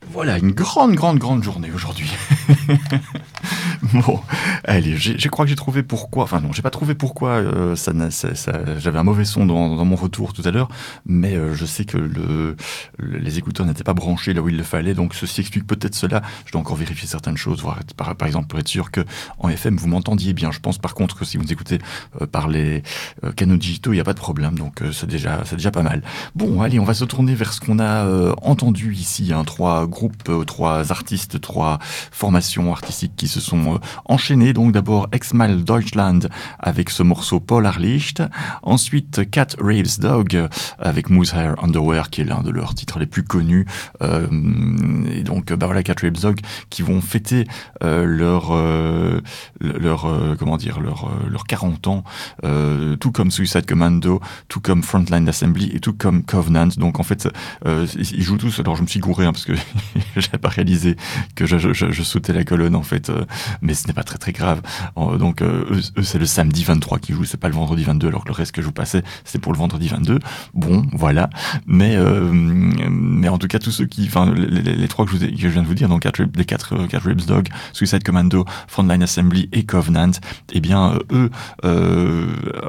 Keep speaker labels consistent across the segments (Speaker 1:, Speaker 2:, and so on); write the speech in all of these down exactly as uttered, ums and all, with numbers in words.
Speaker 1: Voilà, une grande, grande, grande journée aujourd'hui. Bon, allez, j'ai, je crois que j'ai trouvé pourquoi. Enfin non, j'ai pas trouvé pourquoi. Euh, ça, n'a- ça, ça, j'avais un mauvais son dans, dans mon retour tout à l'heure, mais euh, je sais que le, le- les écouteurs n'étaient pas branchés là où il le fallait, donc ceci explique peut-être cela. Je dois encore vérifier certaines choses, voir par, par exemple pour être sûr que en F M vous m'entendiez bien. Je pense par contre que si vous nous écoutez euh, par les euh, canaux digitaux, il n'y a pas de problème, donc euh, c'est déjà, c'est déjà pas mal. Bon, allez, on va se tourner vers ce qu'on a euh, entendu ici. Hein, trois groupes, euh, trois artistes, trois formations artistiques qui se sont euh, enchaînées. Donc d'abord Exmal Deutschland avec ce morceau Polarlicht. Ensuite Cat Raves Dog euh, avec Moose Hair Underwear qui est l'un de leurs titres les plus connus. Euh, et donc bah voilà, Cat Raves Dog qui vont fêter euh, leur euh, leur euh, comment dire leur euh, leur quarante ans, euh, tout comme Suicide Commando, tout comme Frontline Assembly et tout comme Covenant. Donc en fait euh, ils jouent tous. Alors je me suis gouré hein, parce que j'avais pas réalisé que je, je, je, je sautais la colonne en fait, euh, mais ce n'est pas très très grave. Euh, donc euh, eux, eux c'est le samedi vingt-trois qui jouent, c'est pas le vendredi vingt-deux, alors que le reste que je vous passais c'est pour le vendredi vingt-deux. Bon voilà, mais euh, mais en tout cas tous ceux qui, enfin les, les, les trois que je, vous ai, que je viens de vous dire, donc quatre, les quatre euh, Cat Raves Dog, Suicide Commando, Frontline Assembly et Covenant, eh bien euh, eux euh,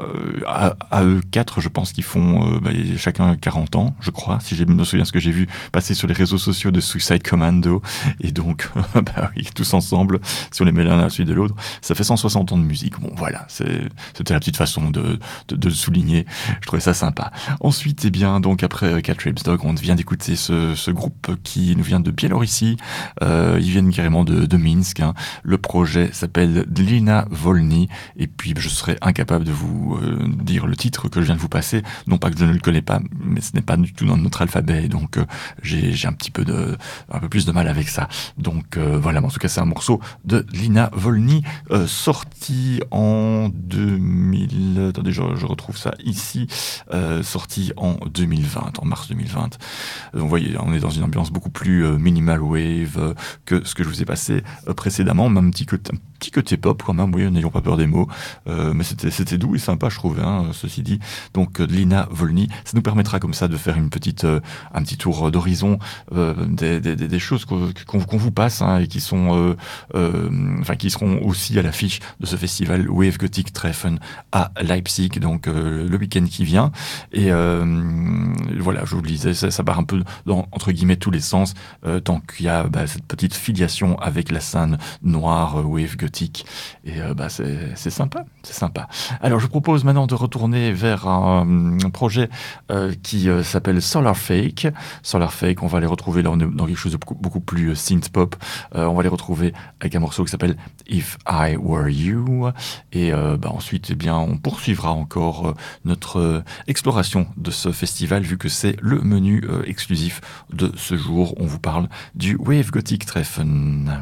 Speaker 1: à, à eux quatre je pense qu'ils font euh, bah, chacun quarante ans je crois, si je me souviens ce que j'ai vu passer sur les réseaux sociaux de Suicide Commando, et donc bah oui, tous ensemble, si on les met l'un à la suite de l'autre, ça fait cent soixante ans de musique. Bon voilà, c'est, c'était la petite façon de, de, de le souligner, je trouvais ça sympa. Ensuite, eh bien, donc après Cat Raves Dog, on vient d'écouter ce, ce groupe qui nous vient de Biélorussie, euh, ils viennent carrément de, de Minsk, hein. Le projet s'appelle Dlina Volny, et puis je serais incapable de vous euh, dire le titre que je viens de vous passer, non pas que je ne le connais pas, mais ce n'est pas du tout dans notre alphabet, donc euh, j'ai, j'ai un petit peu de, un peu plus de mal avec ça. Donc euh, voilà, en tout cas c'est un morceau de Lina Volny, euh, sorti en deux mille, attendez je, je retrouve ça ici, euh, sorti en deux mille vingt, en mars deux mille vingt. Euh, vous voyez, on est dans une ambiance beaucoup plus euh, minimal wave euh, que ce que je vous ai passé euh, précédemment, même un petit côté, un petit côté pop quand même, oui, n'ayons pas peur des mots, euh, mais c'était, c'était doux et sympa je trouvais, hein, ceci dit. Donc euh, Lina Volny, ça nous permettra comme ça de faire une petite, euh, un petit tour d'horizon euh, des, des, des choses qu'on, qu'on vous passe, hein, et qui sont euh, euh, enfin qui seront aussi à l'affiche de ce festival Wave Gothic Treffen à Leipzig, donc euh, le week-end qui vient. Et euh, voilà, je vous le disais, ça, ça part un peu dans entre guillemets tous les sens, euh, tant qu'il y a bah, cette petite filiation avec la scène noire euh, Wave Gothic, et euh, bah c'est, c'est sympa, c'est sympa. Alors je vous propose maintenant de retourner vers un, un projet euh, qui euh, s'appelle Solar Fake. Solar Fake, on va les retrouver là, on est dans quelque chose de beaucoup, beaucoup plus synth pop. Euh, on va les retrouver avec un morceau qui s'appelle If I Were You, et euh, bah ensuite eh bien on poursuivra encore euh, notre euh, exploration de ce festival, vu que c'est le menu euh, exclusif de ce jour. On vous parle du Wave Gothic Treffen.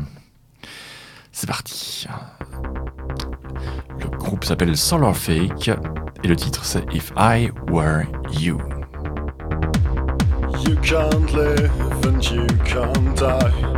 Speaker 1: C'est parti. Le groupe s'appelle Solar Fake et le titre c'est If I Were You.
Speaker 2: You can't live and you can't die.